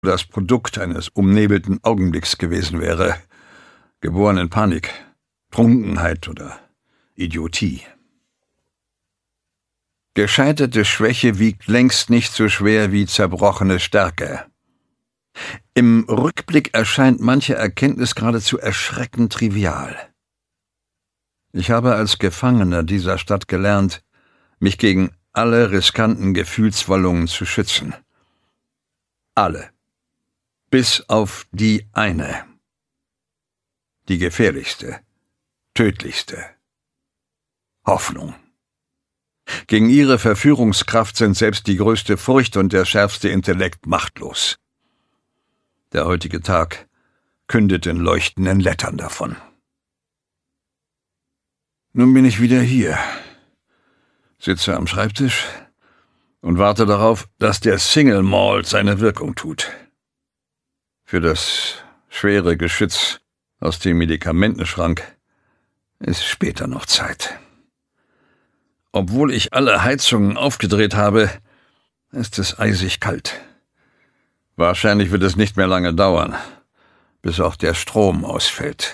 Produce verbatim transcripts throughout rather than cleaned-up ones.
das Produkt eines umnebelten Augenblicks gewesen wäre, geboren in Panik, Trunkenheit oder Idiotie. Gescheiterte Schwäche wiegt längst nicht so schwer wie zerbrochene Stärke. Im Rückblick erscheint manche Erkenntnis geradezu erschreckend trivial. Ich habe als Gefangener dieser Stadt gelernt, mich gegen alle riskanten Gefühlswallungen zu schützen. Alle. Bis auf die eine. Die gefährlichste, tödlichste. Hoffnung. Gegen ihre Verführungskraft sind selbst die größte Furcht und der schärfste Intellekt machtlos. Der heutige Tag kündet in leuchtenden Lettern davon. Nun bin ich wieder hier, sitze am Schreibtisch und warte darauf, dass der Single Malt seine Wirkung tut. Für das schwere Geschütz aus dem Medikamentenschrank ist später noch Zeit. Obwohl ich alle Heizungen aufgedreht habe, ist es eisig kalt. Wahrscheinlich wird es nicht mehr lange dauern, bis auch der Strom ausfällt.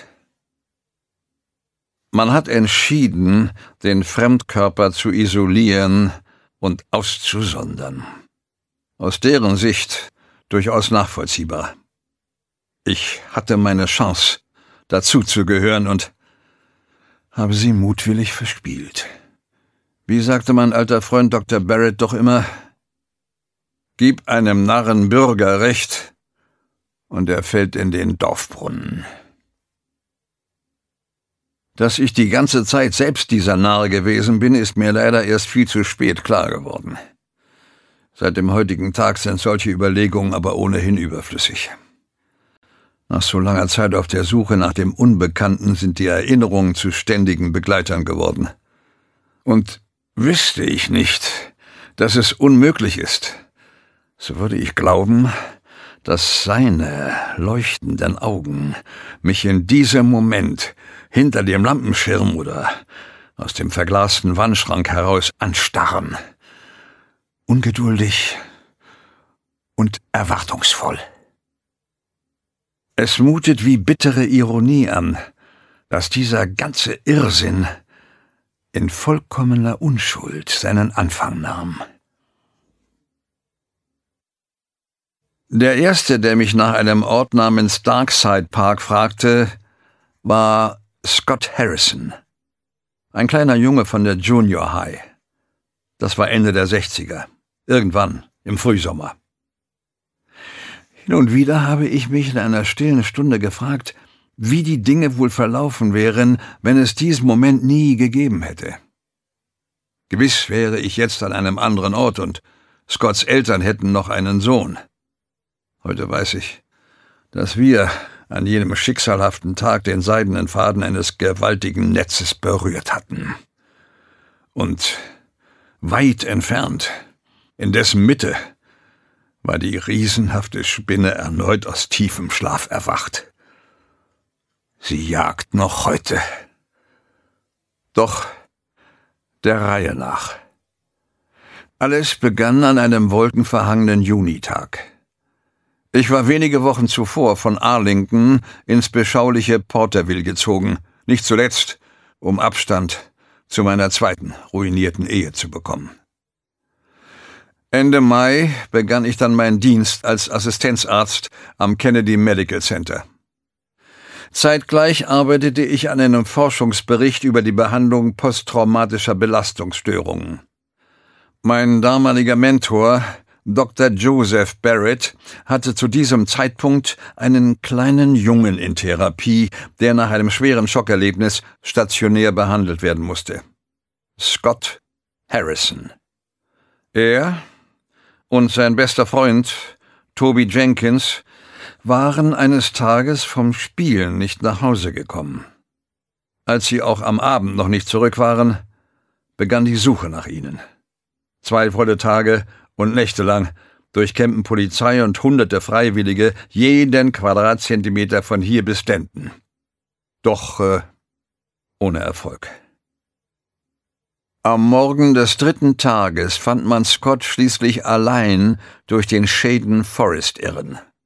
Man hat entschieden, den Fremdkörper zu isolieren und auszusondern. Aus deren Sicht durchaus nachvollziehbar. Ich hatte meine Chance, dazuzugehören und habe sie mutwillig verspielt. Wie sagte mein alter Freund Doktor Barrett doch immer, gib einem Narren Bürgerrecht und er fällt in den Dorfbrunnen. Dass ich die ganze Zeit selbst dieser Narr gewesen bin, ist mir leider erst viel zu spät klar geworden. Seit dem heutigen Tag sind solche Überlegungen aber ohnehin überflüssig. Nach so langer Zeit auf der Suche nach dem Unbekannten sind die Erinnerungen zu ständigen Begleitern geworden. Und wüsste ich nicht, dass es unmöglich ist, so würde ich glauben, dass seine leuchtenden Augen mich in diesem Moment hinter dem Lampenschirm oder aus dem verglasten Wandschrank heraus anstarren. Ungeduldig und erwartungsvoll. Es mutet wie bittere Ironie an, dass dieser ganze Irrsinn in vollkommener Unschuld seinen Anfang nahm. Der Erste, der mich nach einem Ort namens Darkside Park fragte, war Scott Harrison, ein kleiner Junge von der Junior High. Das war Ende der sechziger, irgendwann im Frühsommer. Hin und wieder habe ich mich in einer stillen Stunde gefragt, wie die Dinge wohl verlaufen wären, wenn es diesen Moment nie gegeben hätte. Gewiss wäre ich jetzt an einem anderen Ort und Scotts Eltern hätten noch einen Sohn. Heute weiß ich, dass wir an jenem schicksalhaften Tag den seidenen Faden eines gewaltigen Netzes berührt hatten. Und weit entfernt, in dessen Mitte, war die riesenhafte Spinne erneut aus tiefem Schlaf erwacht. Sie jagt noch heute. Doch der Reihe nach. Alles begann an einem wolkenverhangenen Junitag. Ich war wenige Wochen zuvor von Arlington ins beschauliche Porterville gezogen, nicht zuletzt, um Abstand zu meiner zweiten ruinierten Ehe zu bekommen. Ende Mai begann ich dann meinen Dienst als Assistenzarzt am Kennedy Medical Center. Zeitgleich arbeitete ich an einem Forschungsbericht über die Behandlung posttraumatischer Belastungsstörungen. Mein damaliger Mentor, Doktor Joseph Barrett, hatte zu diesem Zeitpunkt einen kleinen Jungen in Therapie, der nach einem schweren Schockerlebnis stationär behandelt werden musste. Scott Harrison. Er und sein bester Freund, Toby Jenkins, waren eines Tages vom Spielen nicht nach Hause gekommen. Als sie auch am Abend noch nicht zurück waren, begann die Suche nach ihnen. Zwei volle Tage und Nächte lang durchkämmten Polizei und hunderte Freiwillige jeden Quadratzentimeter von hier bis Denton. Doch äh, ohne Erfolg. Am Morgen des dritten Tages fand man Scott schließlich allein durch den Shaden Forest irren.